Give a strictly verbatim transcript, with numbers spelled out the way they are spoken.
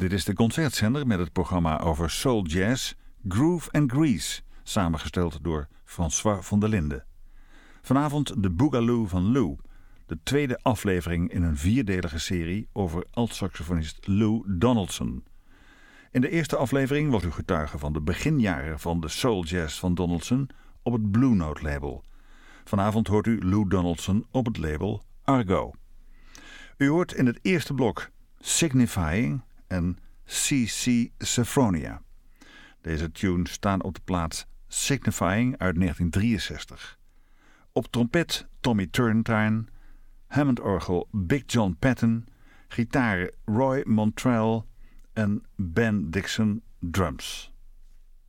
Dit is de concertzender met het programma over soul jazz, groove en grease, samengesteld door François van der Linden. Vanavond de Boogaloo van Lou, de tweede aflevering in een vierdelige serie over alt-saxofonist Lou Donaldson. In de eerste aflevering wordt u getuige van de beginjaren van de soul jazz van Donaldson op het Blue Note label. Vanavond hoort u Lou Donaldson op het label Argo. U hoort in het eerste blok Signifying en C C Sophronia. Deze tunes staan op de plaat Signifying uit negentien drieënzestig. Op trompet Tommy Turrentine, Hammond-orgel Big John Patton, gitaren Roy Montrell en Ben Dixon drums.